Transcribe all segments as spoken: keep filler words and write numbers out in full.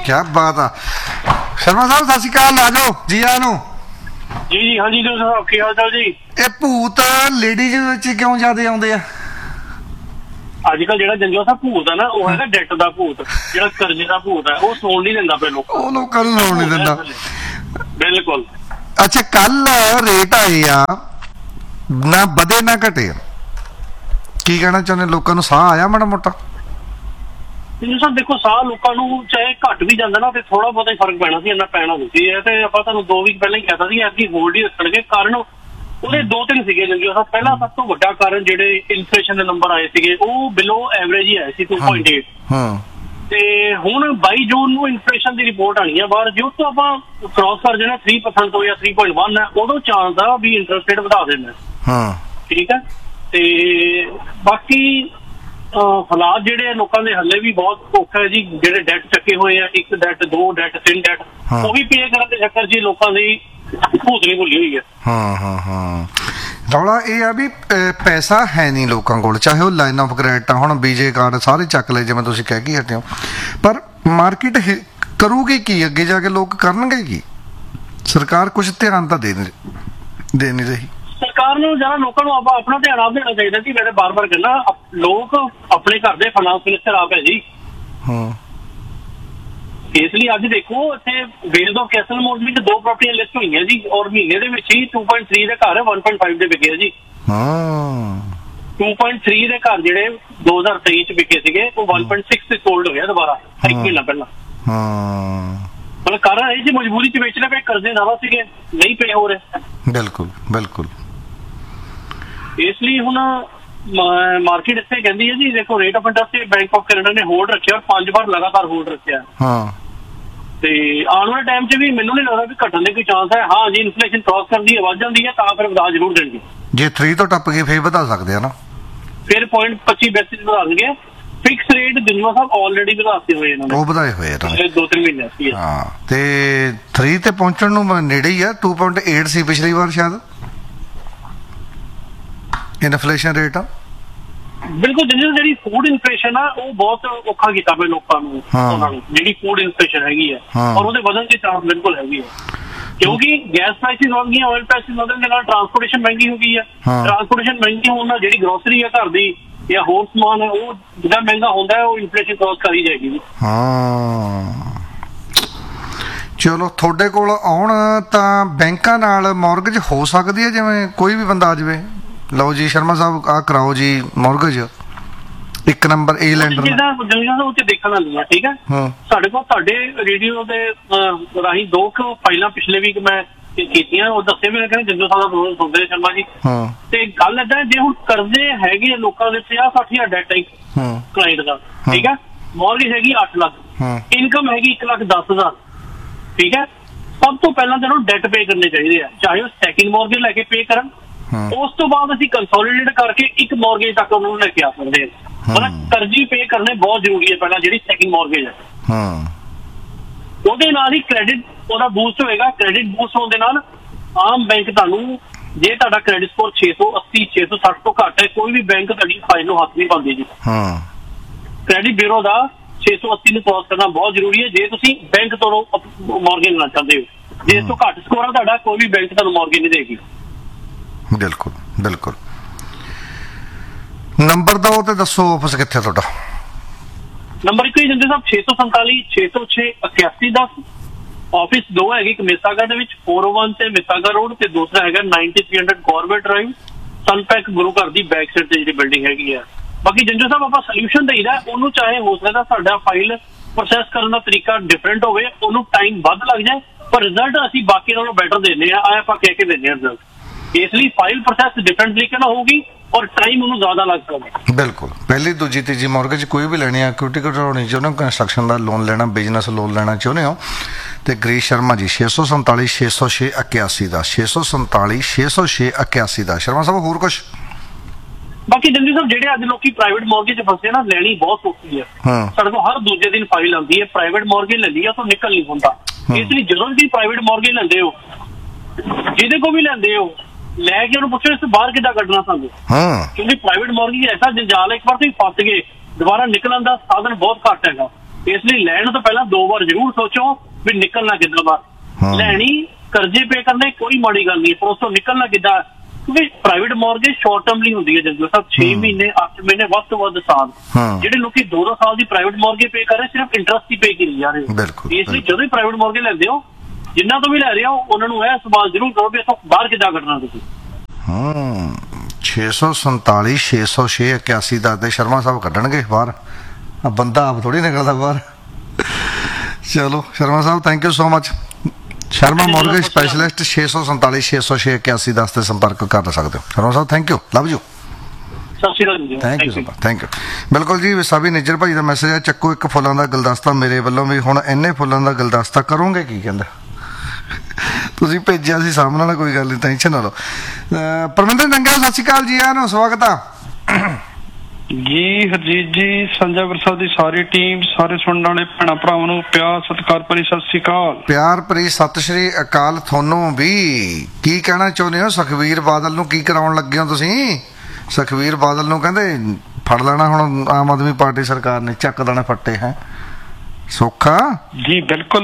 क्या बात है। शर्मा साहब सत श्री अकाल, आ जाओ जी आया ਨੂੰ। ਜੀ ਜੀ ਹਾਂਜੀ ਜੀ ਸਾਹਿਬ ਕੀ ਹਾਲ ਚਾਲ ਜੀ। ਇਹ ਭੂਤ ਲੇਡੀਜ਼ ਵਿੱਚ ਕਿਉਂ ਜ਼ਿਆਦਾ ਆਉਂਦੇ ਆ ਅੱਜ ਕੱਲ? ਜਿਹੜਾ ਜੰਜੋ ਸਾਹਿਬ ਭੂਤ ਹੈ ਨਾ ਉਹ ਹੈਗਾ ਡੈਟ ਦਾ ਭੂਤ, ਜਿਹੜਾ ਕਰਜ਼ੇ ਦਾ ਭੂਤ ਹੈ ਉਹ ਸੌਣ ਨਹੀਂ ਦਿੰਦਾ ਪਏ ਲੋਕਾਂ ਉਹ ਲੋਕਾਂ ਨੂੰ ਸੌਣ ਨਹੀਂ ਦਿੰਦਾ। ਬਿਲਕੁਲ। ਅੱਛਾ ਕੱਲ ਰੇਟ ਆਏ ਆ ਨਾ ਵਧੇ ਨਾ ਘਟੇ, ਕੀ ਕਹਿਣਾ ਚਾਹੁੰਦੇ ਲੋਕਾਂ ਨੂੰ? ਸਾਹ ਆਇਆ ਮਾੜਾ ਮੋਟਾ? ਸਰ ਦੇਖੋ ਸਾਹ ਲੋਕਾਂ ਨੂੰ ਚਾਹੇ ਘੱਟ ਵੀ ਜਾਂਦਾ ਨਾ ਤੇ ਥੋੜਾ ਬਹੁਤਾ ਹੀ ਫਰਕ ਪੈਣਾ ਸੀ, ਇੰਨਾ ਪੈਣਾ ਨਹੀਂ ਸੀ। ਇਹ ਤੇ ਆਪਾਂ ਤੁਹਾਨੂੰ ਦੋ ਵੀਕ ਪਹਿਲਾਂ ਹੀ ਕਹਿਤਾ ਸੀ ਐਤਕੀ ਹੋਲਡ ਹੀ ਰੱਖਣਗੇ। ਕਾਰਨ ਉਹਦੇ ਦੋ ਤਿੰਨ ਸੀਗੇ ਜੰਗੀਓ ਸਾਹਿਬ। ਪਹਿਲਾ ਸਭ ਤੋਂ ਵੱਡਾ ਕਾਰਨ ਜਿਹੜੇ ਇਨਫਲੇਸ਼ਨ ਦੇ ਨੰਬਰ ਆਏ ਸੀਗੇ ਉਹ ਬਿਲੋ ਐਵਰੇਜ ਹੀ ਆਏ ਸੀ ਟੂ ਪੁਆਇੰਟ ਏਟ। ਹਾਂ ਤੇ ਹੁਣ ਬਾਈ ਜੂਨ ਨੂੰ ਇਨਫਲੇਸ਼ਨ ਦੀ ਰਿਪੋਰਟ ਆਣੀ ਆ ਬਾਹਰ, ਜੋ ਤੋਂ ਆਪਾਂ ਕ੍ਰਾਸ ਕਰ ਜਾਣਾ ਥ੍ਰੀ ਪਰਸੈਂਟ ਤੋਂ ਜਾਂ ਥ੍ਰੀ ਪੁਆਇੰਟ ਵਨ ਹੈ ਉਦੋਂ ਚਾਂਸ ਆ ਵੀ ਇੰਟਰਸਟ ਰੇਟ ਵਧਾ ਦੇਣਾ। ਹਾਂ ਠੀਕ ਹੈ। ਤੇ ਬਾਕੀ ਹਾਲਾਤ ਜਿਹੜੇ ਲੋਕਾਂ ਦੇ ਹੱਲੇ ਵੀ ਬਹੁਤ ਔਖਾ ਹੈ ਜੀ। ਜਿਹੜੇ ਡੈਟ ਚੱਕੇ ਹੋਏ ਆ, ਇੱਕ ਡੈਟ ਦੋ ਡੈਟ ਤਿੰਨ ਡੈਟ, ਉਹ ਵੀ ਪੇ ਕਰਨ ਦੇ ਚੱਕਰ ਜੀ ਲੋਕਾਂ ਦੀ ਭੂਤ ਨਹੀਂ ਭੁੱਲੀ ਹੋਈ ਹੈ। ਹਾਂ ਹਾਂ ਹਾਂ ਰੌਲਾ ਇਹ ਆ ਵੀ ਪੈਸਾ ਹੈ ਨਹੀਂ ਲੋਕਾਂ ਕੋਲ, ਚਾਹੇ ਉਹ ਲਾਈਨ ਆਫ ਕ੍ਰੈਡਿਟ ਆ, ਹੁਣ ਬੀਜੇ ਕਾਰਡ ਸਾਰੇ ਚੱਕ ਲਏ ਜਿਵੇਂ ਤੁਸੀਂ ਕਹਿ ਕੇ ਹਟੇ ਹੋ, ਪਰ ਮਾਰਕੀਟ ਕਰੂਗੀ ਕੀ? ਅੱਗੇ ਜਾ ਕੇ ਲੋਕ ਕਰਨਗੇ ਕੀ? ਸਰਕਾਰ ਕੁਛ ਧਿਆਨ ਤਾਂ ਦੇ ਦੇ ਨਹੀਂ ਰਹੀ। ਸਰਕਾਰ ਨੂੰ ਜ਼ਿਆਦਾ ਲੋਕਾਂ ਨੂੰ ਆਪਾਂ ਆਪਣਾ ਧਿਆਨ ਆਪ ਦੇਣਾ ਚਾਹੀਦਾ ਜੀ। ਮੈਂ ਬਾਰ ਬਾਰ ਕਹਿੰਦਾ ਲੋਕ ਆਪਣੇ ਘਰ ਦੇ ਫਾਈਨਾਂਸ ਮਿਨਿਸਟਰ ਆਪ ਹੈ ਜੀ। ਹਾਂ ਇਸ ਲਈ ਅੱਜ ਦੇਖੋ ਇੱਥੇ ਬੇਸਡ ਆਫ ਕੈਸਲ ਮੋਰਗੇਜ ਦੋ ਪ੍ਰਾਪਰਟੀਆਂ ਲਿਸਟ ਹੋਈਆਂ ਜੀ ਔਰ ਮਹੀਨੇ ਦੇ ਵਿੱਚ ਹੀ ਟੂ ਪੁਆਇੰਟ ਥ੍ਰੀ ਦੇ ਘਰ ਹੈ ਵਨ ਪੁਆਇੰਟ ਫਾਈਵ ਦੇ ਵਿਕੇ ਜੀ। ਹਾਂ ਟੂ ਪੁਆਇੰਟ ਥ੍ਰੀ ਦੇ ਘਰ ਜਿਹੜੇ ਦੋ ਹਜ਼ਾਰ ਤੇਈ ਚ ਵਿਕੇ ਸੀਗੇ ਉਹ ਵਨ ਪੁਆਇੰਟ ਸਿਕਸ ਤੇ ਸੋਲਡ ਹੋ ਗਿਆ ਦੁਬਾਰਾ ਇੱਕ ਮਹੀਨਾ ਪਹਿਲਾਂ। ਹਾਂ ਮਤਲਬ ਕਾਰਨ ਇਹ ਜੀ ਮਜਬੂਰੀ ਚ ਵੇਚਣੇ ਪਏ, ਕਰਜ਼ੇ ਜ਼ਿਆਦਾ ਸੀਗੇ ਨਹੀਂ ਪੇ ਹੋ ਰਹੇ। ਬਿਲਕੁਲ ਬਿਲਕੁਲ। ਇਸ ਲਈ ਹੁਣ ਮਾਰਕੀਟ ਇੱਥੇ ਕਹਿੰਦੀ ਹੈ ਜੀ ਦੇਖੋ rate of interest bank of Canada ਨੇ ਹੋਲਡ ਰੱਖਿਆ ਔਰ ਪੰਜ ਵਾਰ ਲਗਾਤਾਰ ਹੋਲਡ ਰੱਖਿਆ। ਹਾਂ ਤੇ ਆਉਣ ਵਾਲੇ ਟਾਈਮ 'ਚ ਵੀ ਮੈਨੂੰ ਨਹੀਂ ਲੱਗਦਾ ਵੀ ਘਟਣ ਦੇ ਕੋਈ ਚਾਂਸ ਹੈ। ਹਾਂ ਜੀ ਇਨਫਲੇਸ਼ਨ ਕ੍ਰਾਸ ਕਰਦੀ ਹੈ, ਵੱਧ ਜਾਂਦੀ ਹੈ ਤਾਂ ਫਿਰ ਵਧਾ ਜ਼ਰੂਰ ਦੇਣਗੇ। ਜੇ ਥ੍ਰੀ ਤੋਂ ਟੱਪ ਗਏ ਫਿਰ ਵਧਾ ਸਕਦੇ ਆ ਨਾ, ਫਿਰ ਪੁਆਇੰਟ ਪੱਚੀ ਬੇਸਿਸ ਵਧਾ ਦੇਣਗੇ। ਫਿਕਸ ਰੇਟ ਦੁਨੀਆ ਸਾਹਿਬ ਆਲਰੇਡੀ ਵਧਾਤੇ ਹੋਏ ਇਹਨਾਂ ਨੇ, ਉਹ ਵਧਾਏ ਹੋਏ ਇਹਨਾਂ ਨੇ ਦੋ ਤਿੰਨ ਮਹੀਨੇ ਸੀ। ਹਾਂ ਤੇ ਥ੍ਰੀ ਤੇ ਪਹੁੰਚਣ ਨੂੰ ਨੇੜੇ ਹੀ ਆ। ਟੂ ਪੁਆਇੰਟ ਏਟ ਸੀ ਪਿਛਲੀ ਵਾਰ ਸ਼ਾਇਦ ਇਨਫਲੇਸ਼ਨ ਰੇਟ ਆ। ਬਿਲਕੁਲ ਜਿਹੜੀ ਫੂਡ ਇਨਫਲੇਸ਼ਨ ਆ ਉਹ ਬਹੁਤ ਔਖਾ ਕੀਤਾ ਪਿਆ ਲੋਕਾਂ ਨੂੰ, ਉਹਨਾਂ ਨੂੰ ਜਿਹੜੀ ਫੂਡ ਇਨਫਲੇਸ਼ਨ ਹੈਗੀ ਹੈ ਔਰ ਉਹਦੇ ਵਧਣ ਦੇ ਚਾਂਸ ਬਿਲਕੁਲ ਹੈਗੀ ਹੈ ਕਿਉਂਕਿ ਗੈਸ ਪ੍ਰਾਈਸਿਸ ਵਧ ਗਈਆਂ, ਆਇਲ ਪ੍ਰਾਈਸਿਸ ਵਧਣ ਦੇ ਨਾਲ ਟਰਾਂਸਪੋਰਟੇਸ਼ਨ ਮਹਿੰਗੀ ਹੋ ਗਈ ਹੈ। ਟਰਾਂਸਪੋਰਟੇਸ਼ਨ ਮਹਿੰਗੀ ਹੋਣ ਨਾਲ ਜਿਹੜੀ ਗਰੋਸਰੀ ਹੈ ਘਰ ਦੀ ਜਾਂ ਹੋਰ ਸਮਾਨ ਹੈ ਉਹ ਜਿਹੜਾ ਮਹਿੰਗਾ ਹੁੰਦਾ ਹੈ ਉਹ ਇਨਫਲੇਸ਼ਨ ਕ੍ਰਾਸ ਕਰੀ ਜਾਏਗੀ। ਹਾਂ ਚਲੋ ਤੁਹਾਡੇ ਕੋਲ ਆਉਣ ਤਾਂ ਬੈਂਕਾਂ ਨਾਲ ਮੌਰਗੇਜ ਹੋ ਸਕਦੀ ਹੈ, ਜਿਵੇਂ ਕੋਈ ਵੀ ਬੰਦਾ ਆ ਜਾਵੇ ਲਓ ਜੀ ਸ਼ਰਮਾ ਸਾਹਿਬ ਆਹ ਕਰਾਓ ਜੀ ਮੌਰਗੇਜ ਇੱਕ ਨੰਬਰ ਏ ਲੈਂਡਰ ਉੱਤੇ ਦੇਖਣ ਵਾਲੀ ਆ। ਠੀਕ ਹੈ ਸਾਡੇ ਕੋਲ ਤੁਹਾਡੇ ਰੇਡੀਓ ਦੇ ਰਾਹੀਂ ਦੋ ਕੁ ਫਾਈਲਾਂ ਪਿਛਲੇ ਵੀਕ ਮੈਂ ਕੀਤੀਆਂ, ਉਹ ਦੱਸੇ ਵੀ ਕਹਿੰਦੇ ਜੰਜੋ ਸਾਹਿਬ ਦਾ ਸੁਣਦੇ ਸ਼ਰਮਾ ਜੀ। ਤੇ ਗੱਲ ਏਦਾਂ ਜੇ ਹੁਣ ਕਰਜ਼ੇ ਹੈਗੇ ਲੋਕਾਂ ਦੇ ਪੰਜਾਹ ਸੱਠ ਹਜ਼ਾਰ ਡੈਟ ਹੈ ਕਲਾਇੰਟ ਦਾ, ਠੀਕ ਹੈ, ਮੌਰਗੇਜ ਹੈਗੀ ਅੱਠ ਲੱਖ, ਇਨਕਮ ਹੈਗੀ ਇੱਕ ਲੱਖ ਦਸ ਹਜ਼ਾਰ, ਠੀਕ ਹੈ। ਸਭ ਤੋਂ ਪਹਿਲਾਂ ਤਾਂ ਉਹਨੂੰ ਡੈਟ ਪੇ ਕਰਨੇ ਚਾਹੀਦੇ ਆ, ਚਾਹੇ ਉਹ ਸੈਕਿੰਡ ਮੌਰਗੇਜ ਲੈ ਕੇ ਪੇ ਕਰਨ, ਉਸ ਤੋਂ ਬਾਅਦ ਅਸੀਂ ਕੰਸੋਲੀਡੇਟ ਕਰਕੇ ਇੱਕ ਮੌਰਗੇਜ ਤੱਕ ਉਹਨਾਂ ਨੂੰ ਲੈ ਕੇ ਆ ਸਕਦੇ ਹਾਂ। ਮਤਲਬ ਕਰਜ਼ੀ ਪੇ ਕਰਨੇ ਬਹੁਤ ਜ਼ਰੂਰੀ ਹੈ ਪਹਿਲਾਂ ਜਿਹੜੀ ਸੈਕਿੰਡ ਮੌਰਗੇਜ ਹੈ। ਉਹਦੇ ਨਾਲ ਹੀ ਕ੍ਰੈਡਿਟ ਉਹਦਾ ਬੂਸਟ ਹੋਏਗਾ। ਕ੍ਰੈਡਿਟ ਬੂਸਟ ਹੋਣ ਦੇ ਨਾਲ ਆਮ ਬੈਂਕ ਤੁਹਾਨੂੰ ਜੇ ਤੁਹਾਡਾ ਕ੍ਰੈਡਿਟ ਸਕੋਰ ਛੇ ਸੌ ਅੱਸੀ ਛੇ ਸੌ ਸੱਠ ਤੋਂ ਘੱਟ ਹੈ ਕੋਈ ਵੀ ਬੈਂਕ ਤੁਹਾਡੀ ਫਾਈਲ ਨੂੰ ਹੱਥ ਨਹੀਂ ਪਾਉਂਦੀ ਜੀ। ਕ੍ਰੈਡਿਟ ਬਿਊਰੋ ਦਾ ਛੇ ਸੌ ਅੱਸੀ ਨੂੰ ਕ੍ਰਾਸ ਕਰਨਾ ਬਹੁਤ ਜ਼ਰੂਰੀ ਹੈ ਜੇ ਤੁਸੀਂ ਬੈਂਕ ਤੋਂ ਮੌਰਗੇਜ ਲੈਣਾ ਚਾਹੁੰਦੇ ਹੋ। ਜੇ ਇਸ ਤੋਂ ਘੱਟ ਸਕੋਰ ਆ ਤੁਹਾਡਾ ਕੋਈ ਵੀ ਬੈਂਕ ਤੁਹਾਨੂੰ ਮੌਰਗੇਜ ਨਹੀਂ ਦੇਗੀ। ਬਿਲਕੁਲ ਬਿਲਕੁਲ। ਨੰਬਰ ਦੋ ਤੇ ਦੱਸੋ ਆਫਿਸ ਕਿੱਥੇ ਤੁਹਾਡਾ? ਨੰਬਰ ਇੱਕ ਹੀ ਜੰਦੇ ਸਾਹਿਬ ਛੇ ਸੌ ਸੰਤਾਲੀ ਛੇ ਸੌ ਛੇ ਇਕਿਆਸੀ ਦਸ। ਆਫਿਸ ਦੋ ਹੈਗੇ, ਇੱਕ ਮਿਸਾਗਾ ਦੇ ਵਿੱਚ ਚਾਰ ਸੌ ਇੱਕ ਤੇ ਮਿਸਾਗਾ ਰੋਡ, ਤੇ ਦੂਸਰਾ ਹੈਗਾ ninety three hundred government drive ਸਨਪੈਕ ਗੁਰੂ ਘਰ ਦੀ ਬੈਕ ਸਾਈਡ ਤੇ ਜਿਹੜੀ ਬਿਲਡਿੰਗ ਹੈਗੀ ਆ। ਬਾਕੀ ਜੰਜੋ ਸਾਹਿਬ ਆਪਾਂ ਸੋਲੂਸ਼ਨ ਦੇਈਦਾ, ਉਹਨੂੰ ਚਾਹੇ ਹੋ ਸਕਦਾ ਸਾਡਾ ਫਾਈਲ ਪ੍ਰੋਸੈਸ ਕਰਨ ਦਾ ਤਰੀਕਾ ਡਿਫਰੈਂਟ ਹੋਵੇ, ਉਹਨੂੰ ਟਾਈਮ ਵੱਧ ਲੱਗ ਜਾਏ, ਪਰ ਰਿਜ਼ਲਟ ਅਸੀਂ ਬਾਕੀ ਨਾਲੋਂ ਬੈਟਰ ਦਿੰਦੇ ਆ, ਆ ਆਪਾਂ ਕਹਿ ਕੇ ਦਿੰਦੇ ਆ ਰਿਜ਼ਲਟ। ਇਸ ਲਈ ਫਾਈਲ ਪ੍ਰੋਸੈਸ ਡਿਫਰੈਂਟ ਤਰੀਕੇ ਨਾਲ ਹੋਊਗੀ ਔਰ ਟਾਈਮ ਉਹਨੂੰ ਜ਼ਿਆਦਾ ਲੱਗ ਸਕਦਾ। ਬਿਲਕੁਲ। ਪਹਿਲੀ ਦੂਜੀ ਤੀਜੀ ਮੌਰਗੇਜ ਕੋਈ ਵੀ ਲੈਣੀ ਆ, ਇਕੁਇਟੀ ਕਢਾਉਣੀ ਚਾਹੁੰਦੇ ਹੋ, ਕੰਸਟਰਕਸ਼ਨ ਦਾ ਲੋਨ ਲੈਣਾ, ਬਿਜ਼ਨਸ ਲੋਨ ਲੈਣਾ ਚਾਹੁੰਦੇ ਹੋ ਤੇ ਗਰੀਸ਼ ਸ਼ਰਮਾ ਜੀ ਛੇ ਸੌ ਸੰਤਾਲੀ ਛੇ ਸੌ ਛੇ ਇਕਿਆਸੀ ਦਾ ਛੇ ਸੌ ਸੰਤਾਲੀ ਛੇ ਸੌ ਛੇ ਇਕਿਆਸੀ ਦਾ। ਸ਼ਰਮਾ ਸਾਹਿਬ ਹੋਰ ਕੁਛ? ਬਾਕੀ ਜੰਦੀ ਸਾਹਿਬ ਜਿਹੜੇ ਅੱਜ ਲੋਕੀ ਪ੍ਰਾਈਵੇਟ ਮੌਰਗੇਜ ਫਸੇ ਨਾ, ਲੈਣੀ ਬਹੁਤ ਔਖੀ ਹੈ। ਸਾਡੇ ਕੋਲ ਹਰ ਦੂਜੇ ਦਿਨ ਫਾਈਲ ਆਉਂਦੀ ਹੈ ਪ੍ਰਾਈਵੇਟ ਮੌਰਗੇਜ ਲੈ ਲਈ ਆ ਤਾਂ ਨਿਕਲ ਨਹੀਂ ਹੁੰਦਾ। ਇਸ ਲਈ ਜਦੋਂ ਵੀ ਪ੍ਰਾਈਵੇਟ ਮੌਰਗੇਜ ਲੈਂਦੇ ਹੋ, ਜਿਹਦੇ ਕੋਲ ਵੀ ਲੈਂਦੇ ਹੋ, ਲੈ ਕੇ ਉਹਨੂੰ ਪੁੱਛੋ ਇਸ ਤੋਂ ਬਾਹਰ ਕਿੱਦਾਂ ਕੱਢਣਾ ਸਾਨੂੰ, ਕਿਉਂਕਿ ਪ੍ਰਾਈਵੇਟ ਮੌਰਗੇਜ ਐਸਾ ਜੰਜਾਲ ਹੈ, ਇੱਕ ਵਾਰ ਤੁਸੀਂ ਫਸ ਗਏ ਦੁਬਾਰਾ ਨਿਕਲਣ ਦਾ ਸਾਧਨ ਬਹੁਤ ਘੱਟ ਹੈਗਾ। ਇਸ ਲਈ ਲੈਣ ਤੋਂ ਪਹਿਲਾਂ ਦੋ ਵਾਰ ਜ਼ਰੂਰ ਸੋਚੋ ਵੀ ਨਿਕਲਣਾ ਕਿੱਦਾਂ ਬਾਹਰ। ਲੈਣੀ ਕਰਜ਼ੇ ਪੇ ਕਰਨੇ ਕੋਈ ਮਾੜੀ ਗੱਲ ਨਹੀਂ, ਪਰ ਉਸ ਤੋਂ ਨਿਕਲਣਾ ਕਿੱਦਾਂ, ਕਿਉਂਕਿ ਪ੍ਰਾਈਵੇਟ ਮੌਰਗੇਜ ਸ਼ਾਰਟ ਟਰਮ ਲਈ ਹੁੰਦੀ ਹੈ ਜੰਗਲ ਸਾਹਿਬ, ਛੇ ਮਹੀਨੇ ਅੱਠ ਮਹੀਨੇ ਵੱਧ ਤੋਂ ਵੱਧ ਸਾਲ। ਜਿਹੜੇ ਲੋਕੀ ਦੋ ਦੋ ਸਾਲ ਦੀ ਪ੍ਰਾਈਵੇਟ ਮੌਰਗੇਜ ਪੇ ਕਰ ਰਹੇ ਸਿਰਫ ਇੰਟਰਸਟ ਹੀ ਪੇ ਕਰੀ ਜਾ ਰਹੇ। ਇਸ ਲਈ ਜਦੋਂ ਹੀ ਪ੍ਰਾਈਵੇਟ ਮੌਰਗੇਜ ਲੈਂਦੇ ਹੋ, ਜਿੰਨਾ ਤੋਂ ਵੀ ਲੈ ਰਹੇ ਹੋ, ਉਹਨਾਂ ਨੂੰ ਇਹ ਸਵਾਲ ਜ਼ਰੂਰ ਕਰੋ ਵੀ ਇੱਥੋਂ ਬਾਹਰ ਕਿੱਦਾਂ ਕੱਢਣਾ ਤੁਸੀਂ। ਹੂੰ ਛੇ ਸੌ ਸੰਤਾਲੀ ਛੇ ਸੌ ਛੇ ਇਕਿਆਸੀ ਦਾ ਤੇ ਸ਼ਰਮਾ ਸਾਹਿਬ ਕੱਢਣਗੇ ਬਾਹਰ, ਬੰਦਾ ਆਪ ਥੋੜੀ ਨਿਕਲਦਾ ਬਾਹਰ। ਚਲੋ ਸ਼ਰਮਾ ਸਾਹਿਬ thank you so much. Sharma mortgage specialist ਛੇ ਸੌ ਸੰਤਾਲੀ ਛੇ ਸੌ ਛੇ ਇਕਿਆਸੀ ਦਸ ਤੇ ਸੰਪਰਕ ਕਰ ਸਕਦੇ ਹੋ। ਸ਼ਰਮਾ ਸਾਹਿਬ thank you, love you, thank you so much, thank you. ਬਿਲਕੁਲ ਜੀ, ਸਾਬੀ ਨਿੱਜਰ ਭਾਈ ਦਾ ਮੈਸੇਜ ਹੈ, ਚੱਕੋ ਇੱਕ ਫੁੱਲਾਂ ਦਾ ਗੁਲਦਸਤਾ ਮੇਰੇ ਵੱਲੋਂ ਵੀ। ਹੁਣ ਇੰਨੇ ਫੁੱਲਾਂ ਦਾ ਗੁਲਦਸਤਾ ਕਰੋਗੇ ਕੀ? ਕਹਿੰਦਾ ਤੁਸੀਂ ਭੇਜਿਆ ਸੀ ਸਾਹਮਣੇ ਵਾਲਾ, ਕੋਈ ਗੱਲ ਨਹੀਂ, ਟੈਨਸ਼ਨ ਨਾ ਲਓ। ਪਰਮਿੰਦਰ ਨੰਗਾ ਸਤਿ ਸ਼੍ਰੀ ਅਕਾਲ ਜੀ, ਆਇਆਂ ਨੂੰ ਸਵਾਗਤ ਆ ਜੀ। ਹਰਜੀਤ ਜੀ, ਸੰਜਾ ਵਰਸਾ ਦੀ ਸਾਰੀ ਟੀਮ, ਸਾਰੇ ਸੁਣਨ ਵਾਲੇ ਭੈਣਾਂ ਭਰਾਵਾਂ ਨੂੰ ਪਿਆਰ ਸਤਿਕਾਰ ਭਰੀ ਸਤਿ ਸ਼੍ਰੀ ਅਕਾਲ। ਪਿਆਰ ਭਰੀ ਸਤਿ ਸ਼੍ਰੀ ਅਕਾਲ ਤੁਹਾਨੂੰ ਵੀ। ਕੀ ਕਹਿਣਾ ਚਾਹੁੰਦੇ ਹੋ? ਸੁਖਬੀਰ ਬਾਦਲ ਨੂੰ ਕੀ ਕਰਾਉਣ ਲੱਗੇ ਹੋ ਤੁਸੀਂ? ਸੁਖਬੀਰ ਬਾਦਲ ਨੂੰ ਕਹਿੰਦੇ ਫੜ ਲੈਣਾ ਹੁਣ ਆਮ ਆਦਮੀ ਪਾਰਟੀ ਸਰਕਾਰ ਨੇ, ਚੱਕ ਦੇਣਾ ਫੱਟੇ ਹੈ ਸੌਖਾ ਜੀ। ਬਿਲਕੁਲ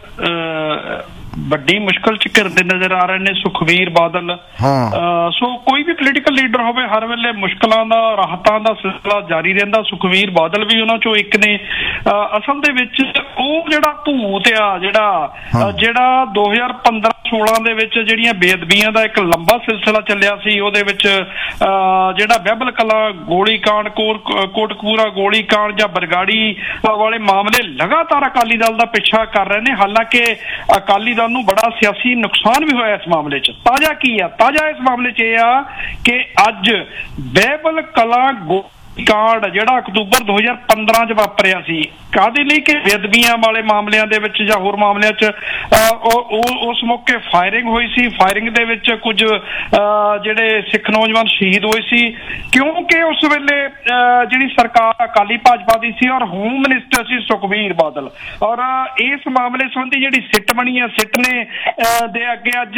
ਵੱਡੀ ਮੁਸ਼ਕਲ ਚ ਘਿਰਦੇ ਨਜ਼ਰ ਆ ਰਹੇ ਨੇ ਸੁਖਬੀਰ ਬਾਦਲ। ਸੋ ਕੋਈ ਵੀ ਪੋਲੀਟੀਕਲ ਲੀਡਰ ਹੋਵੇ, ਹਰ ਵੇਲੇ ਮੁਸ਼ਕਲਾਂ ਦਾ ਰਾਹਤਾਂ ਦਾ ਸਿਲਸਿਲਾ ਜਾਰੀ ਰਹਿੰਦਾ। ਸੁਖਬੀਰ ਬਾਦਲ ਵੀ ਉਹਨਾਂ ਚੋਂ ਇੱਕ ਨੇ। ਅਸਲ ਦੇ ਵਿੱਚ ਉਹ ਜਿਹੜਾ ਭੂਤ ਆ, ਜਿਹੜਾ ਜਿਹੜਾ ਦੋ ਹਜ਼ਾਰ ਪੰਦਰਾਂ ਸੋਲਾਂ ਦੇ ਵਿੱਚ ਜਿਹੜੀਆਂ ਬੇਅਦਬੀਆਂ ਦਾ ਇੱਕ ਲੰਬਾ ਸਿਲਸਿਲਾ ਚੱਲਿਆ ਸੀ, ਉਹਦੇ ਵਿੱਚ ਜਿਹੜਾ ਬਹਿਬਲ ਕਲਾਂ ਗੋਲੀ ਕਾਂਡ, ਕੋਟਕਪੂਰਾ ਗੋਲੀ ਕਾਂਡ ਜਾਂ ਬਰਗਾੜੀ ਵਾਲੇ ਮਾਮਲੇ ਲਗਾਤਾਰ ਅਕਾਲੀ ਦਲ ਦਾ ਪਿੱਛਾ ਕਰ ਰਹੇ ਨੇ। ਹਾਲਾਂਕਿ ਅਕਾਲੀ ਦਲ ਨੂੰ ਬੜਾ ਸਿਆਸੀ ਨੁਕਸਾਨ ਵੀ ਹੋਇਆ ਇਸ ਮਾਮਲੇ ਚ। ਤਾਜ਼ਾ ਕੀ ਆ? ਤਾਜ਼ਾ ਇਸ ਮਾਮਲੇ ਚ ਇਹ ਆ ਕਿ ਅੱਜ ਬਹਿਬਲ ਕਲਾਂ ਕਾਂਡ ਜਿਹੜਾ ਅਕਤੂਬਰ ਦੋ ਹਜ਼ਾਰ ਪੰਦਰਾਂ ਚ ਵਾਪਰਿਆ ਸੀ, ਕਾਹਦੇ ਲਈ ਕਿ ਬੇਅਦਬੀਆਂ ਵਾਲੇ ਮਾਮਲਿਆਂ ਦੇ ਵਿੱਚ ਜਾਂ ਹੋਰ ਮਾਮਲਿਆਂ ਚ ਉਸ ਮੌਕੇ ਫਾਇਰਿੰਗ ਹੋਈ ਸੀ। ਫਾਇਰਿੰਗ ਦੇ ਵਿੱਚ ਕੁਝ ਜਿਹੜੇ ਸਿੱਖ ਨੌਜਵਾਨ ਸ਼ਹੀਦ ਹੋਏ ਸੀ, ਕਿਉਂਕਿ ਉਸ ਵੇਲੇ ਜਿਹੜੀ ਸਰਕਾਰ ਅਕਾਲੀ ਭਾਜਪਾ ਦੀ ਸੀ ਔਰ ਹੋਮ ਮਿਨਿਸਟਰ ਸੀ ਸੁਖਬੀਰ ਬਾਦਲ। ਔਰ ਇਸ ਮਾਮਲੇ ਸੰਬੰਧੀ ਜਿਹੜੀ ਸਿੱਟ ਬਣੀ ਹੈ, ਸਿੱਟ ਨੇ ਦੇ ਅੱਗੇ ਅੱਜ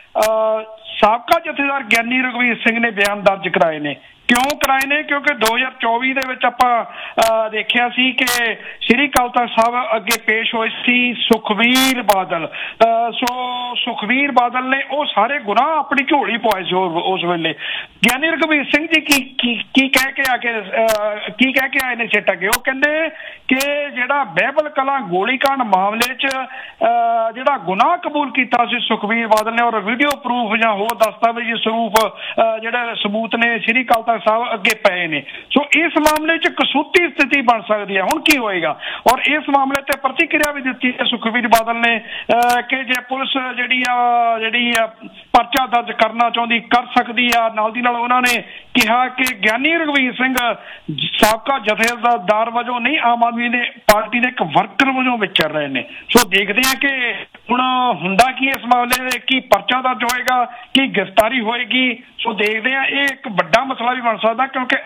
ਸਾਬਕਾ ਜਥੇਦਾਰ ਗਿਆਨੀ ਰਘਵੀਰ ਸਿੰਘ ਨੇ ਬਿਆਨ ਦਰਜ ਕਰਾਏ ਨੇ। ਕਿਉਂ ਕਰਾਏ ਨੇ? ਕਿਉਂਕਿ ਦੋ ਹਜ਼ਾਰ ਚੌਵੀ ਦੇ ਵਿੱਚ ਆਪਾਂ ਦੇਖਿਆ ਸੀ ਕਿ ਸ੍ਰੀ ਅਕਾਲ ਤਖ਼ਤ ਸਾਹਿਬ ਅੱਗੇ ਪੇਸ਼ ਹੋਏ ਸੀ ਸੁਖਬੀਰ ਬਾਦਲ। ਸੋ ਸੁਖਬੀਰ ਬਾਦਲ ਨੇ ਉਹ ਸਾਰੇ ਗੁਨਾਹ ਆਪਣੀ ਝੋਲੀ ਪਵਾਏ ਸੀ ਉਸ ਵੇਲੇ। ਗਿਆਨੀ ਰਘਵੀਰ ਸਿੰਘ ਜੀ ਕੀ ਕੀ ਕਹਿ ਕੇ ਆ ਕੇ ਕੀ ਕਹਿ ਕੇ ਆਏ ਨੇ ਸਿੱਟ ਅੱਗੇ? ਉਹ ਕਹਿੰਦੇ ਕਿ ਜਿਹੜਾ ਬਹਿਬਲ ਕਲਾਂ ਗੋਲੀਕਾਂਡ ਮਾਮਲੇ 'ਚ ਜਿਹੜਾ ਗੁਨਾਹ ਕਬੂਲ ਕੀਤਾ ਸੀ ਸੁਖਬੀਰ ਬਾਦਲ ਨੇ, ਔਰ ਵੀਡੀਓ ਪ੍ਰੂਫ ਜਾਂ ਹੋਰ ਦਸਤਾਵੇਜ਼ੀ ਸਰੂਪ ਜਿਹੜੇ ਸਬੂਤ ਨੇ ਸ੍ਰੀ ਅਕਾਲ ਤਖ਼ਤ ਸਾਹਿਬ ਅੱਗੇ ਪਏ ਨੇ। ਸੋ ਇਸ ਮਾਮਲੇ 'ਚ ਕਸੂਤੀ ਸਥਿਤੀ ਬਣ ਸਕਦੀ ਹੈ। ਹੁਣ ਕੀ ਹੋਏਗਾ? ਔਰ ਇਸ ਮਾਮਲੇ ਤੇ ਪ੍ਰਤੀਕਿਰਿਆ ਵੀ ਦਿੱਤੀ ਹੈ ਸੁਖਬੀਰ ਬਾਦਲ ਨੇ ਕਿ ਜੇ ਪੁਲਿਸ ਜਿਹੜੀ ਆ ਜਿਹੜੀ ਆ ਪਰਚਾ ਦਰਜ ਕਰਨਾ ਚਾਹੁੰਦੀ ਕਰ ਸਕਦੀ ਆ। ਨਾਲ ਦੀ ਨਾਲ ਉਹਨਾਂ ਨੇ ਕਿਹਾ ਕਿ ਗਿਆਨੀ ਰਘਵੀਰ ਸਿੰਘ ਸਾਬਕਾ ਜਥੇਦਾਰ ਵਜੋਂ ਨਹੀਂ, ਆਮ ਆਦਮੀ ਦੇ ਪਾਰਟੀ ਦੇ ਇੱਕ ਵਰਕਰ ਵਜੋਂ ਵਿਚਰ ਰਹੇ ਨੇ। ਸੋ ਦੇਖਦੇ ਹਾਂ ਕਿ ਹੁਣ ਹੁੰਦਾ ਕੀ ਇਸ ਮਾਮਲੇ ਦੇ, ਕੀ ਪਰਚਾ ਦਰਜ ਹੋਏਗਾ, ਕੀ ਗ੍ਰਿਫਤਾਰੀ ਹੋਏਗੀ। ਸੋ ਦੇਖਦੇ ਹਾਂ, ਇਹ ਇੱਕ ਵੱਡਾ ਮਸਲਾ ਵੀ ਬਣ ਸਕਦਾ ਕਿਉਂਕਿ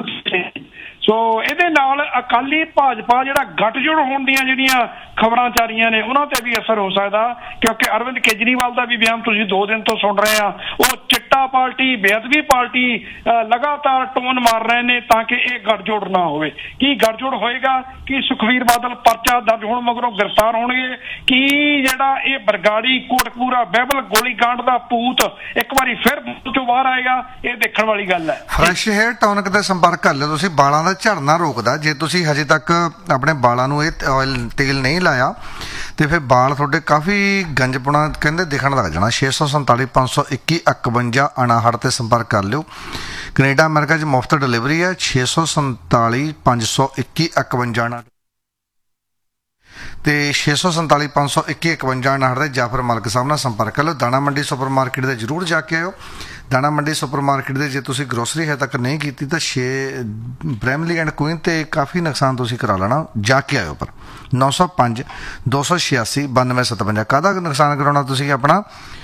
ਸੋ ਇਹਦੇ ਨਾਲ ਅਕਾਲੀ ਭਾਜਪਾ ਜਿਹੜਾ ਗੱਠਜੋੜ ਹੋਣ ਦੀਆਂ ਜਿਹੜੀਆਂ ਖਬਰਾਂ ਚੱਲ ਰਹੀਆਂ ਨੇ ਉਹਨਾਂ ਤੇ ਵੀ ਅਸਰ ਹੋ ਸਕਦਾ, ਕਿਉਂਕਿ ਅਰਵਿੰਦ ਕੇਜਰੀਵਾਲ ਦਾ ਵੀ ਬਿਆਨ ਤੁਸੀਂ ਦੋ ਦਿਨ ਤੋਂ ਸੁਣ ਰਹੇ ਆ। ਉਹ ਚਿੱਟਾ ਪਾਰਟੀ, ਬੇਅਦਬੀ ਪਾਰਟੀ ਲਗਾਤਾਰ ਟੋਨ ਮਾਰ ਰਹੇ ਨੇ ਤਾਂ ਕਿ ਇਹ ਗੱਠਜੋੜ ਨਾ ਹੋਵੇ। ਕੀ ਗੱਠਜੋੜ ਹੋਏਗਾ? ਕੀ ਸੁਖਬੀਰ ਬਾਦਲ ਪਰਚਾ ਦਰਜ ਹੋਣ ਮਗਰੋਂ ਗ੍ਰਿਫਤਾਰ ਹੋਣਗੇ? ਕੀ ਜਿਹੜਾ ਇਹ ਬਰਗਾੜੀ, ਕੋਟਕਪੂਰਾ, ਬਹਿਬਲ ਗੋਲੀਕਾਂਡ ਦਾ ਭੂਤ ਇੱਕ ਵਾਰੀ ਫਿਰ ਚੋਂ ਬਾਹਰ ਆਏਗਾ? ਇਹ ਦੇਖਣ ਵਾਲੀ ਗੱਲ ਹੈ। ਫਰੈਸ਼ ਹੇਅਰ ਟੌਨਿਕ ਦਾ ਸੰਪਰਕ ਕਰ ਲਿਓ ਤੁਸੀਂ। ਬਾਲਾਂ ਦਾ ਝੜਨਾ ਰੋਕਦਾ। ਜੇ ਤੁਸੀਂ ਹਜੇ ਤੱਕ ਆਪਣੇ ਬਾਲਾਂ ਨੂੰ ਇਹ ਆਇਲ ਤੇਲ ਨਹੀਂ ਲਾਇਆ ਤੇ ਫਿਰ ਬਾਲ ਤੁਹਾਡੇ ਕਾਫੀ ਗੰਜਪੁਣਾ ਕਹਿੰਦੇ ਦਿਖਣ ਲੱਗ ਜਾਣਾ। ਛੇ ਸੌ ਸੰਤਾਲੀ ਪੰਜ ਸੌ ਇੱਕੀ ਇਕਵੰਜਾ ਉਣਾਹਠ ਤੇ ਸੰਪਰਕ ਕਰ ਲਿਓ। ਕੈਨੇਡਾ ਅਮਰੀਕਾ 'ਚ ਮੁਫਤ ਡਿਲੀਵਰੀ ਹੈ। ਛੇ ਸੌ ਸੰਤਾਲੀ ਪੰਜ ਸੌ ਇੱਕੀ ਇਕਵੰਜਾ ਉਣਾਹਠ ਤੇ ਛੇ ਸੌ ਸੰਤਾਲੀ ਪੰਜ ਸੌ ਇੱਕੀ ਇਕਵੰਜਾ ਉਣਾਹਠ ਦੇ ਜਾਫਰ ਮਾਲਕ ਸਾਹਿਬ ਨਾਲ ਸੰਪਰਕ ਕਰ ਲਓ। ਦਾਣਾ ਮੰਡੀ ਸੁਪਰ ਮਾਰਕੀਟ ਦੇ ਜ਼ਰੂਰ ਜਾ ਕੇ ਆਇਓ। ਦਾਣਾ ਮੰਡੀ ਸੁਪਰ ਮਾਰਕੀਟ ਦੇ ਜੇ ਤੁਸੀਂ ਗਰੋਸਰੀ ਹਜੇ ਤੱਕ ਨਹੀਂ ਕੀਤੀ ਤਾਂ ਛੇ ਬ੍ਰੈਮਲੀ ਐਂਡ ਕੁਇਨ ਤੇ ਕਾਫੀ ਨੁਕਸਾਨ ਤੁਸੀਂ ਕਰਾ ਲੈਣਾ, ਜਾ ਕੇ ਆਇਓ। ਪਰ ਨੌ ਸੌ ਪੰਜ ਦੋ ਸੌ ਛਿਆਸੀ ਬਾਨਵੇਂ ਸਤਵੰਜਾ ਕਾਹਦਾ ਨੁਕਸਾਨ ਕਰਾਉਣਾ ਤੁਸੀਂ? ਆਪਣਾ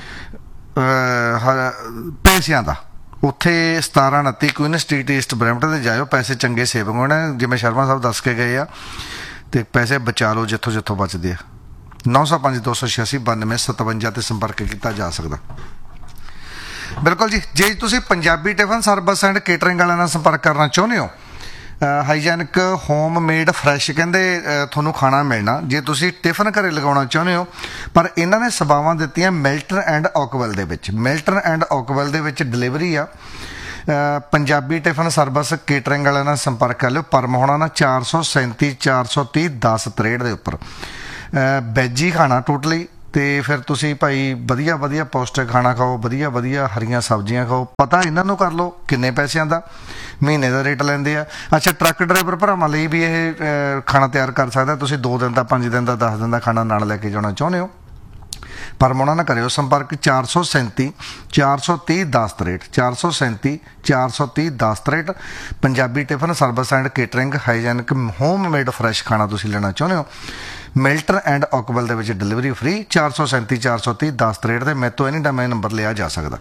ਪੈਸਿਆਂ ਦਾ। ਉੱਥੇ ਸਤਾਰਾਂ ਉਨੱਤੀ ਕੁਇਨ ਸਟਰੀਟ ਈਸਟ ਬਰੈਂਪਟਨ ਤੇ ਜਾਇਓ। ਪੈਸੇ ਚੰਗੇ ਸੇਵਿੰਗ ਹੋਣੇ, ਜਿਵੇਂ ਸ਼ਰਮਾ ਸਾਹਿਬ ਦੱਸ ਕੇ ਗਏ ਆ, ਤੇ ਪੈਸੇ ਬਚਾ ਲਓ ਜਿੱਥੋਂ ਜਿੱਥੋਂ ਬਚਦੇ ਆ। ਨੌ ਸੌ ਪੰਜ ਦੋ ਸੌ ਛਿਆਸੀ ਬਾਨਵੇਂ ਸਤਵੰਜਾ ਤੇ ਸੰਪਰਕ ਕੀਤਾ ਜਾ ਸਕਦਾ। ਬਿਲਕੁਲ ਜੀ। ਜੇ ਤੁਸੀਂ Punjabi tiffin service and catering ਵਾਲਿਆਂ ਨਾਲ ਸੰਪਰਕ ਕਰਨਾ ਚਾਹੁੰਦੇ ਹੋ ਹਾਈਜੈਨਿਕ ਹੋਮ ਮੇਡ ਫਰੈਸ਼ ਕਹਿੰਦੇ ਤੁਹਾਨੂੰ ਖਾਣਾ ਮਿਲਣਾ ਜੇ ਤੁਸੀਂ ਟਿਫਨ ਘਰੇ ਲਗਾਉਣਾ ਚਾਹੁੰਦੇ ਹੋ। ਪਰ ਇਹਨਾਂ ਨੇ ਸੇਵਾਵਾਂ ਦਿੱਤੀਆਂ ਮਿਲਟਨ ਐਂਡ ਓਕਵੈਲ ਦੇ ਵਿੱਚ। ਮਿਲਟਨ ਐਂਡ ਓਕਵੈਲ ਦੇ ਵਿੱਚ ਡਿਲੀਵਰੀ ਆ। ਪੰਜਾਬੀ ਟਿਫਨ ਸਰਵਿਸ ਕੇਟਰਿੰਗ ਵਾਲਿਆਂ ਨਾਲ ਸੰਪਰਕ ਕਰ ਲਿਓ। ਪਰਮ ਹੋਣਾ ਨਾ ਚਾਰ ਸੌ ਸੈਂਤੀ ਚਾਰ ਸੌ ਤੀਹ ਦਸ ਤਰੇਹਠ ਦੇ ਉੱਪਰ ਵੈਜ ਹੀ ਖਾਣਾ ਟੋਟਲੀ। ਅਤੇ ਫਿਰ ਤੁਸੀਂ ਭਾਈ ਵਧੀਆ ਵਧੀਆ ਪੌਸ਼ਟਿਕ ਖਾਣਾ ਖਾਓ, ਵਧੀਆ ਵਧੀਆ ਹਰੀਆਂ ਸਬਜ਼ੀਆਂ ਖਾਓ। ਪਤਾ ਇਹਨਾਂ ਨੂੰ ਕਰ ਲਓ ਕਿੰਨੇ ਪੈਸਿਆਂ ਦਾ ਮਹੀਨੇ ਦਾ ਰੇਟ ਲੈਂਦੇ ਆ। ਅੱਛਾ, ਟਰੱਕ ਡਰਾਈਵਰ ਭਰਾਵਾਂ ਲਈ ਵੀ ਇਹ ਖਾਣਾ ਤਿਆਰ ਕਰ ਸਕਦਾ। ਤੁਸੀਂ ਦੋ ਦਿਨ ਦਾ, ਪੰਜ ਦਿਨ ਦਾ, ਦਸ ਦਿਨ ਦਾ ਖਾਣਾ ਨਾਲ ਲੈ ਕੇ ਜਾਣਾ ਚਾਹੁੰਦੇ ਹੋ ਪਰਮ ਉਹਨਾਂ ਨਾਲ ਕਰਿਓ ਸੰਪਰਕ ਚਾਰ ਸੌ ਸੈਂਤੀ ਚਾਰ ਸੌ ਤੀਹ ਦਸ ਤਰੇਹਠ ਚਾਰ ਸੌ ਸੈਂਤੀ ਚਾਰ ਸੌ ਤੀਹ ਦਸ ਤਰੇਹਠ। Punjabi tiffin service and catering hygienic home made fresh ਖਾਣਾ ਤੁਸੀਂ ਲੈਣਾ ਚਾਹੁੰਦੇ ਹੋ। ਮਿਲਟਨ ਐਂਡ ਓਕਵੈਲ ਦੇ ਵਿੱਚ ਡਿਲੀਵਰੀ ਫ੍ਰੀ। ਚਾਰ ਸੌ ਸੈਂਤੀ ਚਾਰ ਸੌ ਤੀਹ ਦਸ ਤਰੇਹਠ ਦੇ ਮੇਰੇ ਤੋਂ ਐਨੀ ਟਾਈਮ ਇਹ ਨੰਬਰ ਲਿਆ ਜਾ ਸਕਦਾ।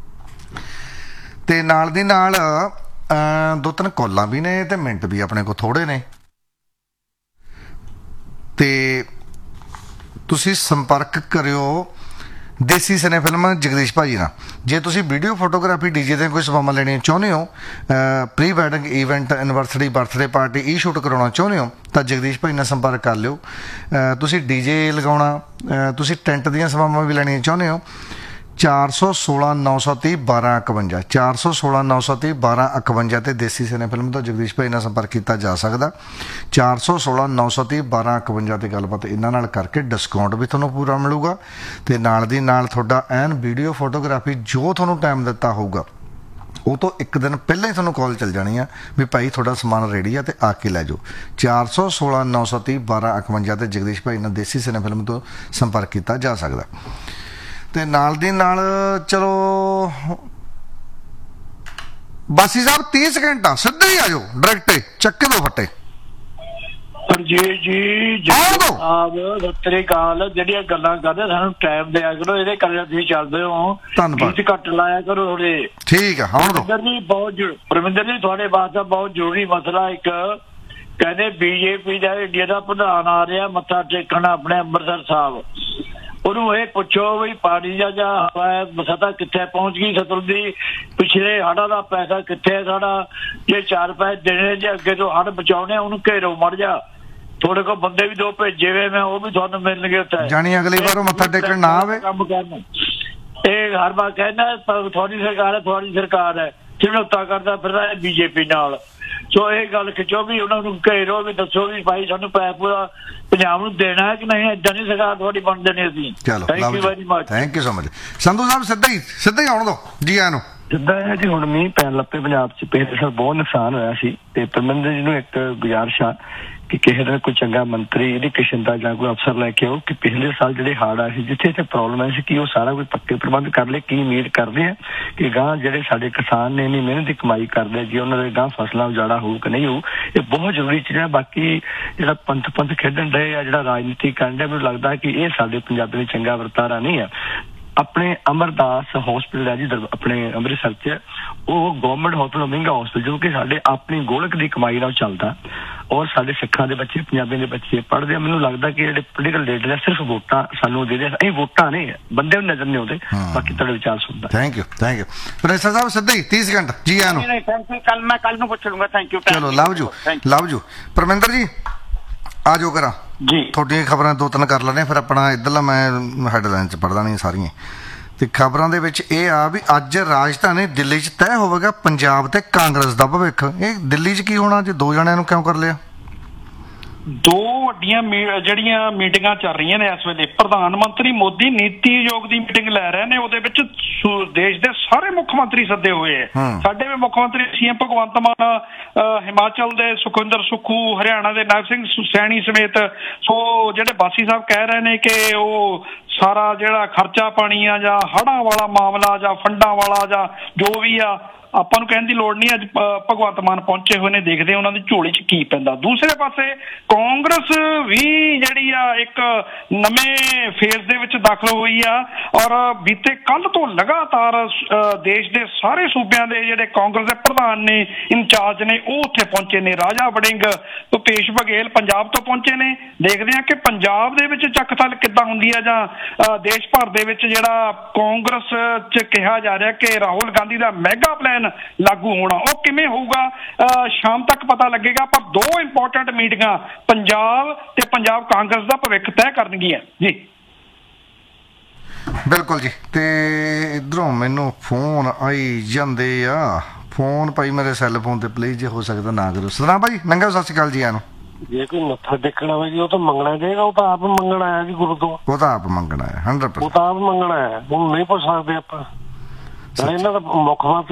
ਅਤੇ ਨਾਲ ਦੀ ਨਾਲ ਦੋ ਤਿੰਨ ਕਾਲਾਂ ਵੀ ਨੇ ਅਤੇ ਮਿੰਟ ਵੀ ਆਪਣੇ ਕੋਲ ਥੋੜ੍ਹੇ ਨੇ। ਅਤੇ ਤੁਸੀਂ ਸੰਪਰਕ ਕਰਿਓ ਦੇਸੀ ਸਿਨੇ ਫਿਲਮ ਜਗਦੀਸ਼ ਭਾਜੀ ਨਾਲ। ਜੇ ਤੁਸੀਂ ਵੀਡੀਓ ਫੋਟੋਗ੍ਰਾਫੀ ਡੀ ਜੇ ਦੀਆਂ ਕੋਈ ਸੇਵਾਵਾਂ ਲੈਣੀਆਂ ਚਾਹੁੰਦੇ ਹੋ, pre wedding event, anniversary, birthday party, ਈ ਸ਼ੂਟ ਕਰਾਉਣਾ ਚਾਹੁੰਦੇ ਹੋ ਤਾਂ ਜਗਦੀਸ਼ ਭਾਜੀ ਨਾਲ ਸੰਪਰਕ ਕਰ ਲਿਓ। ਤੁਸੀਂ ਡੀ ਜੇ ਲਗਾਉਣਾ, ਤੁਸੀਂ ਟੈਂਟ ਦੀਆਂ ਸੇਵਾਵਾਂ ਵੀ ਲੈਣੀਆਂ ਚਾਹੁੰਦੇ ਹੋ ਚਾਰ ਸੌ ਸੋਲਾਂ ਨੌ ਸੌ ਤੀਹ ਬਾਰਾਂ ਇਕਵੰਜਾ ਚਾਰ ਸੌ ਸੋਲਾਂ ਨੌ ਸੌ ਤੀਹ ਬਾਰਾਂ ਇਕਵੰਜਾ ਅਤੇ ਦੇਸੀ ਸਿਨੇ ਫਿਲਮ ਤੋਂ ਜਗਦੀਸ਼ ਭਾਈ ਨਾਲ ਸੰਪਰਕ ਕੀਤਾ ਜਾ ਸਕਦਾ। ਚਾਰ ਸੌ ਸੋਲਾਂ ਨੌ ਸੌ ਤੀਹ ਬਾਰਾਂ ਇਕਵੰਜਾ 'ਤੇ ਗੱਲਬਾਤ ਇਹਨਾਂ ਨਾਲ ਕਰਕੇ ਡਿਸਕਾਊਂਟ ਵੀ ਤੁਹਾਨੂੰ ਪੂਰਾ ਮਿਲੂਗਾ। ਅਤੇ ਨਾਲ ਦੀ ਨਾਲ ਤੁਹਾਡਾ ਐਨ ਵੀਡੀਓ ਫੋਟੋਗ੍ਰਾਫੀ ਜੋ ਤੁਹਾਨੂੰ ਟਾਈਮ ਦਿੱਤਾ ਹੋਊਗਾ ਉਹ ਤੋਂ ਇੱਕ ਦਿਨ ਪਹਿਲਾਂ ਹੀ ਤੁਹਾਨੂੰ ਕਾਲ ਚੱਲ ਜਾਣੀ ਆ ਵੀ ਭਾਈ ਤੁਹਾਡਾ ਸਮਾਨ ਰੈਡੀ ਆ ਅਤੇ ਆ ਕੇ ਲੈ ਜਾਓ। ਚਾਰ ਸੌ ਸੋਲਾਂ ਨੌ ਸੌ ਤੀਹ ਬਾਰਾਂ ਇਕਵੰਜਾ 'ਤੇ ਜਗਦੀਸ਼ ਭਾਈ ਨਾਲ ਦੇਸੀ ਸਿਨੇ ਫਿਲਮ ਤੋਂ ਸੰਪਰਕ ਕੀਤਾ ਜਾ ਸਕਦਾ। ਅਤੇ ਨਾਲ ਦੀ ਨਾਲ ਚਲੋ ਬਾਸੀ ਸਾਹਿਬ ਤੀਹ ਸੈਕਿੰਡ ਆ, ਸਿੱਧੇ ਹੀ ਆ ਜਾਓ, ਡਾਇਰੈਕਟ ਚੱਕੇ ਦੋ ਫੱਟੇ। ਜੀ ਜੀ ਸਤਿ ਸ੍ਰੀ ਅਕਾਲ। ਜਿਹੜੀਆਂ ਗੱਲਾਂ ਕਰਦੇ ਸਾਨੂੰ ਟਾਈਮ ਦਿਆ ਕਰੋ, ਇਹਦੇ ਕਰਕੇ ਤੁਸੀਂ ਚੱਲਦੇ ਹੋ। ਧੰਨਵਾਦ। ਘੱਟ ਲਾਇਆ ਕਰੋ ਥੋੜੇ। ਠੀਕ ਆ। ਹੁਣ ਪਰਮਿੰਦਰ ਜੀ ਬਹੁਤ ਪਰਮਿੰਦਰ ਜੀ ਤੁਹਾਡੇ ਵਾਸਤੇ ਬਹੁਤ ਜ਼ਰੂਰੀ ਮਸਲਾ ਇੱਕ ਕਹਿੰਦੇ ਬੀਜੇਪੀ ਦਾ ਇੰਡੀਆ ਦਾ ਪ੍ਰਧਾਨ ਆ ਰਿਹਾ ਮੱਥਾ ਟੇਕਣ ਆਪਣੇ ਅੰਮ੍ਰਿਤਸਰ ਸਾਹਿਬ। ਉਹਨੂੰ ਇਹ ਪੁੱਛੋ ਵੀ ਪਾਣੀ ਦਾ ਜਾਂ ਹਵਾ ਸਤਾ ਕਿੱਥੇ ਪਹੁੰਚ ਗਈ ਸਤਲੁਜ ਦੀ, ਪਿਛਲੇ ਹੜ੍ਹਾਂ ਦਾ ਪੈਸਾ ਕਿੱਥੇ ਹੈ ਸਾਡਾ, ਜੇ ਚਾਰ ਪੈਸੇ ਦੇਣੇ ਜੇ ਅੱਗੇ ਤੋਂ ਹੜ੍ਹ ਬਚਾਉਣੇ ਉਹਨੂੰ ਘੇਰੋ ਮੜ ਜਾ। ਤੁਹਾਡੇ ਕੋਲ ਬੰਦੇ ਵੀ ਦੋ ਭੇਜੇ ਹੋਏ ਮੈਂ, ਉਹ ਵੀ ਤੁਹਾਨੂੰ ਮਿਲਣਗੇ ਉੱਥੇ। ਜਾਣੀ ਅਗਲੀ ਵਾਰ ਉਹ ਮੱਥਾ ਟੇਕਣ ਨਾ ਆਵੇ ਕੰਮ ਕਰਨ। ਇਹ ਹਰ ਵਾਰ ਕਹਿੰਦਾ ਤੁਹਾਡੀ ਸਰਕਾਰ ਹੈ ਤੁਹਾਡੀ ਸਰਕਾਰ ਹੈ, ਸਮਝੌਤਾ ਕਰਦਾ ਫਿਰਦਾ ਬੀਜੇਪੀ ਨਾਲ। ਸੋ ਇਹ ਗੱਲ ਖਿੱਚੋ ਵੀ ਉਹਨਾਂ ਨੂੰ ਘੇਰੋ ਵੀ ਦੱਸੋ ਵੀ ਭਾਈ ਸਾਨੂੰ ਪੈਸਾ ਪੂਰਾ ਪੰਜਾਬ ਨੂੰ ਦੇਣਾ ਹੈ ਕਿ ਨਹੀਂ, ਏਦਾਂ ਨਹੀਂ ਸਰਕਾਰ ਤੁਹਾਡੀ ਬਣ ਦੇਣੀ ਅਸੀਂ। ਚਲੋ thank you very much. Thank you so much. Sandhu ਸਾਹਿਬ ਸਿੱਧਾ ਹੀ ਸਿੱਧਾ ਹੀ ਆਉਣ ਦਿਓ ਜੀ ਆਇਆਂ ਨੂੰ। ਜਿੱਦਾਂ ਹੈ ਜੀ ਹੁਣ ਮੀਂਹ ਪੈਣ ਲੱਪੇ ਪੰਜਾਬ 'ਚ, ਪਿਛਲੇ ਸਾਲ ਬਹੁਤ ਨੁਕਸਾਨ ਹੋਇਆ ਸੀ ਤੇ ਪਰਮਿੰਦਰ ਜੀ ਨੂੰ ਇੱਕ ਗੁਜ਼ਾਰਿਸ਼ ਆ ਕਿ ਕਿਸੇ ਦਾ ਕੋਈ ਚੰਗਾ ਮੰਤਰੀ ਇਰੀਗੇਸ਼ਨ ਦਾ ਜਾਂ ਕੋਈ ਅਫਸਰ ਲੈ ਕੇ ਆਓ ਕਿ ਪਿਛਲੇ ਸਾਲ ਜਿਹੜੇ ਹੜ੍ਹ ਆਏ ਸੀ ਜਿੱਥੇ ਇੱਥੇ ਪ੍ਰੋਬਲਮ ਆਈ ਸੀ ਕਿ ਉਹ ਸਾਰਾ ਕੋਈ ਪੱਕੇ ਪ੍ਰਬੰਧ ਕਰ ਲਏ। ਕੀ ਉਮੀਦ ਕਰਦੇ ਆ ਕਿ ਗਾਂ ਜਿਹੜੇ ਸਾਡੇ ਕਿਸਾਨ ਨੇ ਇੰਨੀ ਮਿਹਨਤ ਦੀ ਕਮਾਈ ਕਰਦੇ ਜੀ ਉਹਨਾਂ ਦੇ ਗਾਂ ਫਸਲਾਂ ਉਜਾੜਾ ਹੋਊ ਕਿ ਨਹੀਂ ਹੋਊ, ਇਹ ਬਹੁਤ ਜ਼ਰੂਰੀ ਚੀਜ਼ ਹੈ। ਬਾਕੀ ਜਿਹੜਾ ਪੰਥ ਪੰਥ ਖੇਡਣ ਡਏ ਆ, ਜਿਹੜਾ ਰਾਜਨੀਤੀ ਕਰਨ ਡਿਆ, ਮੈਨੂੰ ਲੱਗਦਾ ਕਿ ਇਹ ਸਾਡੇ ਪੰਜਾਬੀ ਲਈ ਚੰਗਾ ਵਰਤਾਰਾ ਨਹੀਂ ਹੈ। ਆਪਣੇ ਅਮਰਦਾਸ ਹੌਸਪੀਟਲ ਹੈ ਜੀ ਆਪਣੇ ਅੰਮ੍ਰਿਤਸਰ 'ਚ, ਉਹ ਗੌਰਮੈਂਟ ਹੌਸਪੀਟਲ ਮਹਿੰਗਾ ਹੌਸਪੀਟਲ ਜੋ ਕਿ ਸਾਡੇ ਆਪਣੀ ਗੋਲਕ ਦੀ ਕਮਾਈ ਨਾਲ ਚੱਲਦਾ ਔਰ ਸਾਡੇ ਸਿੱਖਾਂ ਦੇ ਬੱਚੇ ਪੰਜਾਬੀਆਂ ਦੇ ਬੱਚੇ ਪੜ੍ਹਦੇ ਆ। ਮੈਨੂੰ ਲੱਗਦਾ ਕਿ ਜਿਹੜੇ ਪੋਲੀਟੀਕਲ ਲੀਡਰ ਆ ਸਿਰਫ ਵੋਟਾਂ ਸਾਨੂੰ ਦੇ ਦੇ, ਇਹ ਵੋਟਾਂ ਨੇ ਬੰਦੇ ਨੂੰ ਨਜ਼ਰ ਨਹੀਂ ਆਉਂਦੇ। ਬਾਕੀ ਤੁਹਾਡੇ ਵਿਚਾਰ ਸੁਣਦਾ। Thank you thank you professor ਸਾਹਿਬ ਸਿੱਧਾ ਹੀ ਤੀਹ ਸੈਕਿੰਡ ਜੀ ਆਇਆਂ ਨੂੰ। ਕੱਲ ਮੈਂ ਕੱਲ ਨੂੰ ਪੁੱਛ ਲੂੰਗਾ। Thank you. ਚਲੋ ਲਵ ਜੂ ਲਵ ਜੂ ਪਰਮਿੰਦਰ ਜੀ ਆ ਜਾਓ ਕਰਾਂ ਜੀ। ਤੁਹਾਡੀਆਂ ਖਬਰਾਂ ਦੋ ਤਿੰਨ ਕਰ ਲੈਣੇ ਫਿਰ ਆਪਣਾ ਇੱਧਰਲਾ ਮੈਂ ਹੈਡਲਾਈਨ 'ਚ ਪੜ੍ਹ ਲੈਣੀਆਂ ਸਾਰੀਆਂ। ਅਤੇ ਖਬਰਾਂ ਦੇ ਵਿੱਚ ਇਹ ਆ ਵੀ ਅੱਜ ਰਾਜਧਾਨੀ ਦਿੱਲੀ 'ਚ ਤੈਅ ਹੋਵੇਗਾ ਪੰਜਾਬ ਤੇ ਕਾਂਗਰਸ ਦਾ ਭਵਿੱਖ। ਇਹ ਦਿੱਲੀ 'ਚ ਕੀ ਹੋਣਾ ਜੇ ਦੋ ਜਣਿਆਂ ਨੂੰ ਕਿਉਂ ਕਰ ਲਿਆ? ਦੋ ਵੱਡੀਆਂ ਜਿਹੜੀਆਂ ਮੀਟਿੰਗਾਂ ਚੱਲ ਰਹੀਆਂ ਨੇ ਇਸ ਵੇਲੇ। ਪ੍ਰਧਾਨ ਮੰਤਰੀ ਮੋਦੀ ਨੀਤੀ ਆਯੋਗ ਦੀ ਮੀਟਿੰਗ ਲੈ ਰਹੇ ਨੇ, ਉਹਦੇ ਵਿੱਚ ਦੇਸ਼ ਦੇ ਸਾਰੇ ਮੁੱਖ ਮੰਤਰੀ ਸੱਦੇ ਹੋਏ ਹੈ। ਸਾਡੇ ਵੀ ਮੁੱਖ ਮੰਤਰੀ ਸੀ ਐਮ ਭਗਵੰਤ ਮਾਨ, ਹਿਮਾਚਲ ਦੇ ਸੁਖਵਿੰਦਰ ਸੁੱਖੂ, ਹਰਿਆਣਾ ਦੇ ਨਵ ਸਿੰਘ ਸੈਣੀ ਸਮੇਤ। ਸੋ ਜਿਹੜੇ ਬਾਸੀ ਸਾਹਿਬ ਕਹਿ ਰਹੇ ਨੇ ਕਿ ਉਹ ਸਾਰਾ ਜਿਹੜਾ ਖਰਚਾ ਪਾਣੀ ਆ ਜਾਂ ਹੜ੍ਹਾਂ ਵਾਲਾ ਮਾਮਲਾ ਜਾਂ ਫੰਡਾਂ ਵਾਲਾ ਜਾਂ ਜੋ ਵੀ ਆ ਆਪਾਂ ਨੂੰ ਕਹਿਣ ਦੀ ਲੋੜ ਨਹੀਂ। ਅੱਜ ਭਗਵੰਤ ਮਾਨ ਪਹੁੰਚੇ ਹੋਏ ਨੇ, ਦੇਖਦੇ ਉਹਨਾਂ ਦੀ ਝੋਲੀ 'ਚ ਕੀ ਪੈਂਦਾ। ਦੂਸਰੇ ਪਾਸੇ ਕਾਂਗਰਸ ਵੀ ਜਿਹੜੀ ਜਿਹੜੀ ਆ ਇੱਕ ਨਵੇਂ ਫੇਜ਼ ਦੇ ਵਿੱਚ ਦਾਖਲ ਹੋਈ ਆ ਔਰ ਬੀਤੇ ਕੱਲ ਤੋਂ ਲਗਾਤਾਰ ਦੇਸ਼ ਦੇ ਸਾਰੇ ਸੂਬਿਆਂ ਦੇ ਜਿਹੜੇ ਕਾਂਗਰਸ ਦੇ ਪ੍ਰਧਾਨ ਨੇ ਇੰਚਾਰਜ ਨੇ ਉਹ ਉੱਥੇ ਪਹੁੰਚੇ ਨੇ। ਰਾਜਾ ਵੜਿੰਗ ਭੁਪੇਸ਼ ਬਘੇਲ ਪੰਜਾਬ ਤੋਂ ਪਹੁੰਚੇ ਨੇ। ਦੇਖਦੇ ਹਾਂ ਕਿ ਪੰਜਾਬ ਦੇ ਵਿੱਚ ਚੱਕ-ਥਲ ਕਿੱਦਾਂ ਹੁੰਦੀ ਆ ਜਾਂ ਦੇਸ਼ ਭਰ ਦੇ ਵਿੱਚ ਜਿਹੜਾ ਕਾਂਗਰਸ 'ਚ ਕਿਹਾ ਜਾ ਰਿਹਾ ਕਿ ਰਾਹੁਲ ਗਾਂਧੀ ਦਾ ਮੈਗਾ ਪਲਾਨ ਲਾਗੂ ਹੋਣਾ ਉਹ ਕਿਵੇਂ ਹੋਊਗਾ, ਸ਼ਾਮ ਤੱਕ ਪਤਾ ਲੱਗੇਗਾ। ਪਰ ਦੋ ਇੰਪੋਰਟੈਂਟ ਮੀਟਿੰਗਾਂ ਪੰਜਾਬ ਤੇ ਪੰਜਾਬ ਕਾਂਗਰਸ ਦਾ ਭਵਿੱਖ ਤੈਅ ਕਰਨਗੀਆਂ ਜੀ। ਬਿਲਕੁਲ ਜੀ। ਤੇ ਇਧਰੋਂ ਮੈਨੂੰ ਫੋਨ ਆਈ ਜਾਂਦੇ ਆ, ਫੋਨ ਭਾਈ ਮੇਰੇ ਸੈੱਲ ਫੋਨ ਤੇ ਪਲੀਜ਼ ਜੇ ਹੋ ਸਕਦਾ ਨਾ ਕਰੋ। ਸਤਨਾਮ ਭਾਜੀ ਨੰਗਾ ਸਤਿ ਸ਼੍ਰੀ ਅਕਾਲ ਜੀ। ਆਨੂੰ ਜੇ ਕੋਈ ਮੱਥਾ ਟੇਕਣਾ ਹੋਵੇ ਜੀ ਉਹ ਤਾਂ ਮੰਗਣਾ ਚਾਹੀਦਾ, ਉਹ ਤਾਂ ਆਪ ਮੰਗਣਾ ਆਇਆ ਜੀ ਗੁਰੂ ਤੋਂ, ਉਹ ਤਾਂ ਆਪ ਮੰਗਣਾ ਹੈ ਹੰਡਰਡ ਉਹ ਤਾਂ ਆਪ ਮੰਗਣਾ ਹੈ, ਹੁਣ ਨਹੀਂ ਪੁੱਛ ਸਕਦੇ ਆਪਾਂ। ਇਹਨਾਂ ਦਾ ਮੁੱਖ ਮੰਤਰੀ